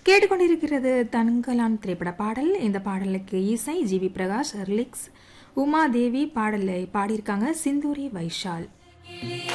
கேட்டுக்கொண்டிருக்கிறது தங்கலான் திரைப்பட பாடல். இந்த பாடலுக்கு இசை ஜிவி பிரகாஷ், லிரிக்ஸ் உமாதேவி. பாடலை பாடியிருக்காங்க சிந்தூரி வைஷால்.